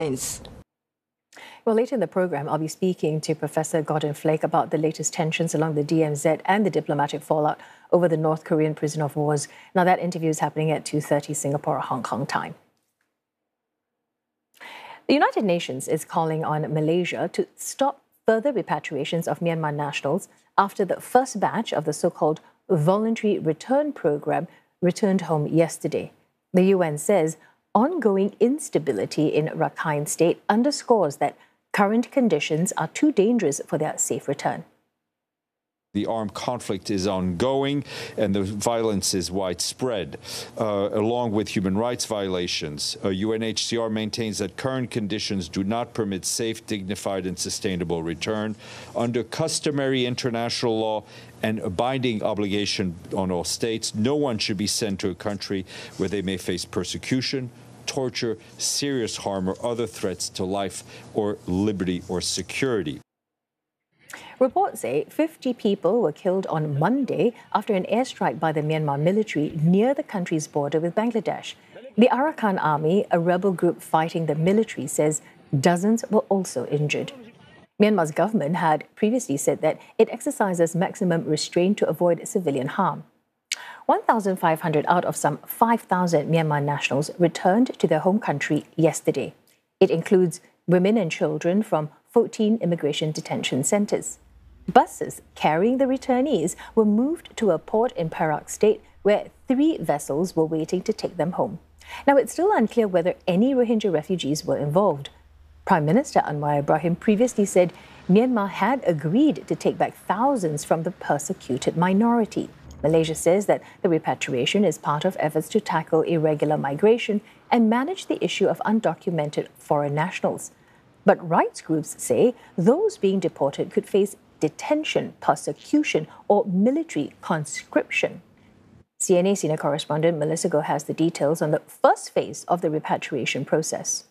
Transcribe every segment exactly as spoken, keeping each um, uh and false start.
Well, later in the program, I'll be speaking to Professor Gordon Flake about the latest tensions along the D M Z and the diplomatic fallout over the North Korean prisoner of wars. Now, that interview is happening at two thirty Singapore, Hong Kong time. The United Nations is calling on Malaysia to stop further repatriations of Myanmar nationals after the first batch of the so-called voluntary return program returned home yesterday. The U N says ongoing instability in Rakhine State underscores that current conditions are too dangerous for their safe return. The armed conflict is ongoing and the violence is widespread, uh, along with human rights violations. Uh, U N H C R maintains that current conditions do not permit safe, dignified and sustainable return. Under customary international law and a binding obligation on all states, no one should be sent to a country where they may face persecution, torture, serious harm or other threats to life or liberty or security. Reports say fifty people were killed on Monday after an airstrike by the Myanmar military near the country's border with Bangladesh. The Arakan Army, a rebel group fighting the military, says dozens were also injured. Myanmar's government had previously said that it exercises maximum restraint to avoid civilian harm. one thousand five hundred out of some five thousand Myanmar nationals returned to their home country yesterday. It includes women and children from fourteen immigration detention centres. Buses carrying the returnees were moved to a port in Perak State where three vessels were waiting to take them home. Now, it's still unclear whether any Rohingya refugees were involved. Prime Minister Anwar Ibrahim previously said Myanmar had agreed to take back thousands from the persecuted minority. Malaysia says that the repatriation is part of efforts to tackle irregular migration and manage the issue of undocumented foreign nationals. But rights groups say those being deported could face detention, persecution, or military conscription. C N A senior correspondent Melissa Goh has the details on the first phase of the repatriation process.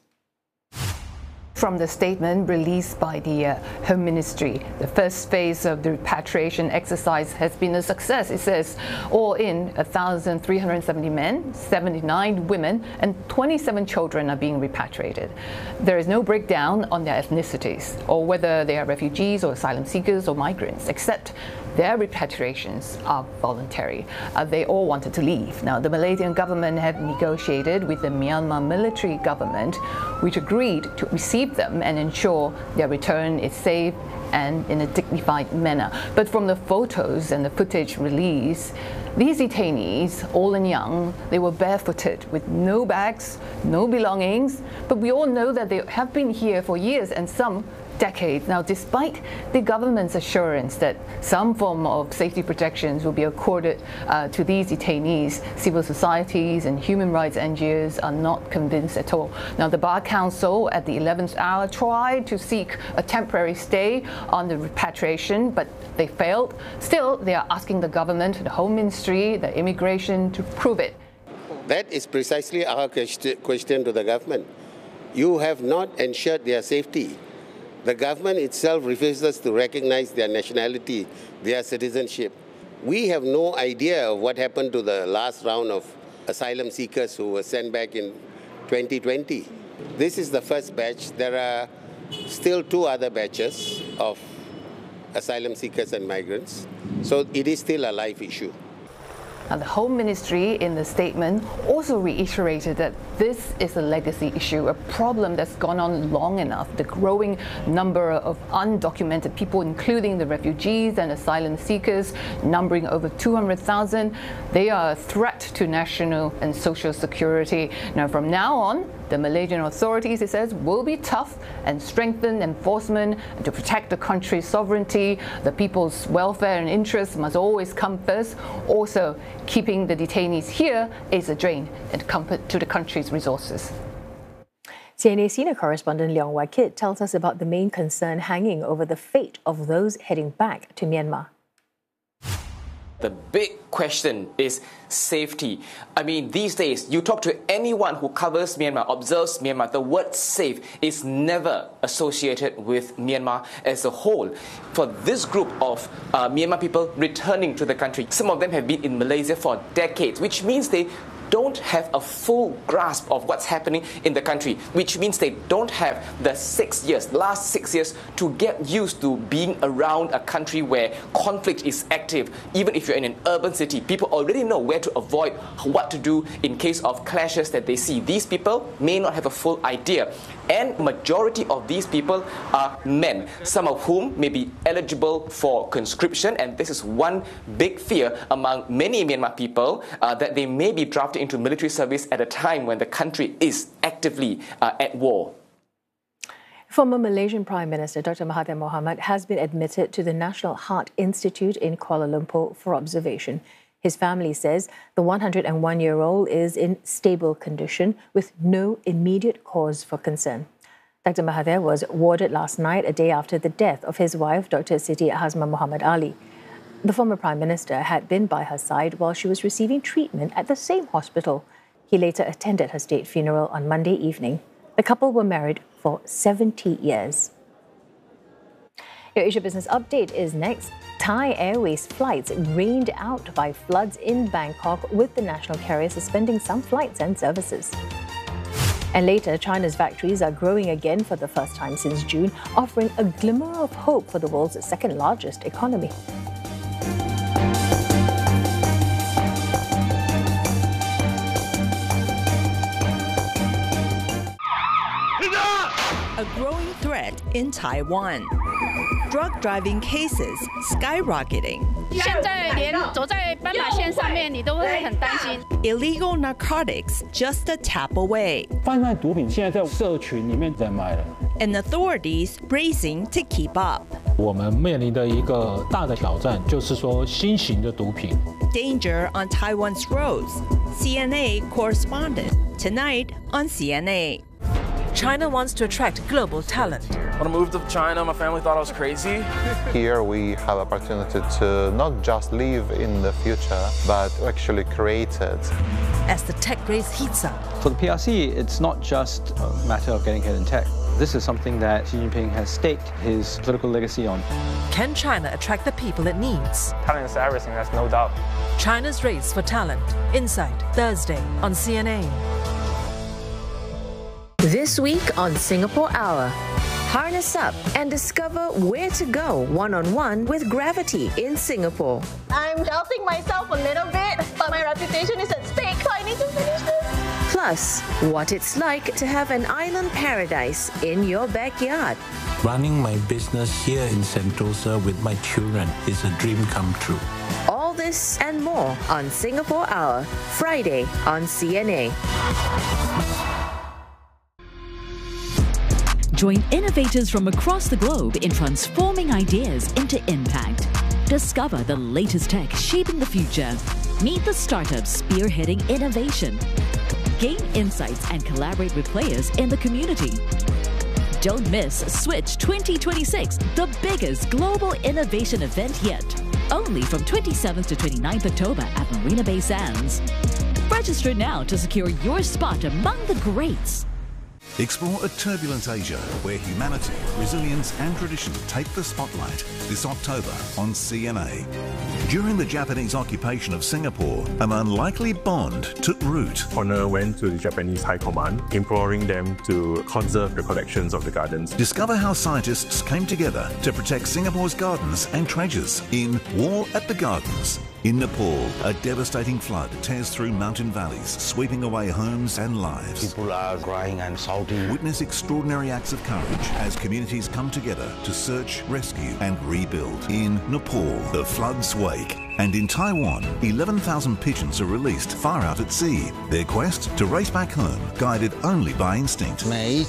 From the statement released by the uh, Home Ministry, the first phase of the repatriation exercise has been a success. It says all in one thousand three hundred seventy men, seventy-nine women, and twenty-seven children are being repatriated. There is no breakdown on their ethnicities or whether they are refugees or asylum seekers or migrants, except their repatriations are voluntary. Uh, they all wanted to leave. Now, the Malaysian government had negotiated with the Myanmar military government, which agreed to receive them and ensure their return is safe and in a dignified manner. But from the photos and the footage released, these detainees, old and young, they were barefooted with no bags, no belongings, but we all know that they have been here for years and some decades. Now, despite the government's assurance that some form of safety protections will be accorded uh, to these detainees, civil societies and human rights N G Os are not convinced at all. Now, the Bar Council at the eleventh hour tried to seek a temporary stay on the repatriation, but they failed. Still, they are asking the government, the Home Ministry, the immigration to prove it. That is precisely our question to the government. You have not ensured their safety. The government itself refuses to recognize their nationality, their citizenship. We have no idea of what happened to the last round of asylum seekers who were sent back in twenty twenty. This is the first batch. There are still two other batches of asylum seekers and migrants. So it is still a live issue. Now, the Home Ministry in the statement also reiterated that this is a legacy issue, a problem that's gone on long enough. The growing number of undocumented people, including the refugees and asylum seekers, numbering over two hundred thousand, they are a threat to national and social security. Now, from now on, the Malaysian authorities, it says, will be tough and strengthen enforcement and to protect the country's sovereignty. The people's welfare and interests must always come first. Also, keeping the detainees here is a drain and comfort to the country's resources. C N A senior correspondent Leong Wai Kit tells us about the main concern hanging over the fate of those heading back to Myanmar. The big question is safety. I mean, these days, you talk to anyone who covers Myanmar, observes Myanmar, the word safe is never associated with Myanmar as a whole. For this group of uh, Myanmar people returning to the country, some of them have been in Malaysia for decades, which means they don't have a full grasp of what's happening in the country, which means they don't have the six years, last six years, to get used to being around a country where conflict is active. Even if you're in an urban city, people already know where to avoid, what to do in case of clashes that they see. These people may not have a full idea. And majority of these people are men, some of whom may be eligible for conscription, and this is one big fear among many Myanmar people, uh, that they may be drafted into military service at a time when the country is actively uh, at war. Former Malaysian Prime Minister Doctor Mahathir Mohamad has been admitted to the National Heart Institute in Kuala Lumpur for observation. His family says the one hundred and one-year-old is in stable condition with no immediate cause for concern. Doctor Mahathir was warded last night, a day after the death of his wife, Doctor Siti Hasmah Muhammad Ali. The former Prime Minister had been by her side while she was receiving treatment at the same hospital. He later attended her state funeral on Monday evening. The couple were married for seventy years. Your Asia Business Update is next. Thai Airways flights rained out by floods in Bangkok, with the national carrier suspending some flights and services. And later, China's factories are growing again for the first time since June, offering a glimmer of hope for the world's second largest economy. A growing threat in Taiwan. Drug driving cases skyrocketing. Illegal narcotics just a tap away. And authorities racing to keep up. 我们面临的一个大的挑战就是说新型的毒品。 Danger on Taiwan's roads. C N A correspondent tonight on C N A. China wants to attract global talent. When I moved to China, my family thought I was crazy. Here we have opportunity to not just live in the future, but actually create it. As the tech race heats up. For the P R C, it's not just a matter of getting ahead in tech. This is something that Xi Jinping has staked his political legacy on. Can China attract the people it needs? Talent is everything, there's no doubt. China's race for talent. Insight, Thursday on C N A. This week on Singapore Hour, harness up and discover where to go one-on-one with Gravity in Singapore. I'm doubting myself a little bit, but my reputation is at stake, so I need to finish this. Plus, what it's like to have an island paradise in your backyard. Running my business here in Sentosa with my children is a dream come true. All this and more on Singapore Hour, Friday on C N A. Join innovators from across the globe in transforming ideas into impact. Discover the latest tech shaping the future. Meet the startups spearheading innovation. Gain insights and collaborate with players in the community. Don't miss Switch twenty twenty-six, the biggest global innovation event yet. Only from twenty-seventh to twenty-ninth October at Marina Bay Sands. Register now to secure your spot among the greats. Explore a turbulent Asia where humanity, resilience and tradition take the spotlight this October on C N A. During the Japanese occupation of Singapore, an unlikely bond took root. Honor went to the Japanese High Command, imploring them to conserve the collections of the gardens. Discover how scientists came together to protect Singapore's gardens and treasures in War at the Gardens. In Nepal, a devastating flood tears through mountain valleys, sweeping away homes and lives. People are crying and shouting. Witness extraordinary acts of courage as communities come together to search, rescue and rebuild. In Nepal, the floods wake. And in Taiwan, eleven thousand pigeons are released far out at sea. Their quest to race back home, guided only by instinct.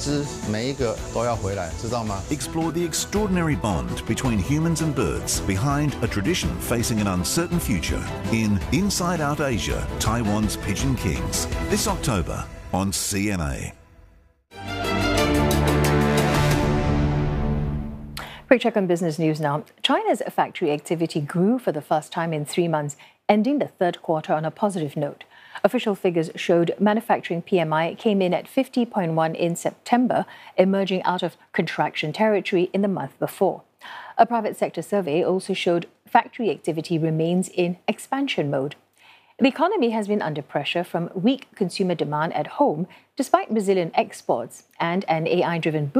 Explore the extraordinary bond between humans and birds behind a tradition facing an uncertain future in Inside Out Asia, Taiwan's Pigeon Kings. This October on C N A. Quick check on business news now. China's factory activity grew for the first time in three months, ending the third quarter on a positive note. Official figures showed manufacturing P M I came in at fifty point one in September, emerging out of contraction territory in the month before. A private sector survey also showed factory activity remains in expansion mode. The economy has been under pressure from weak consumer demand at home, despite Brazilian exports and an A I-driven boom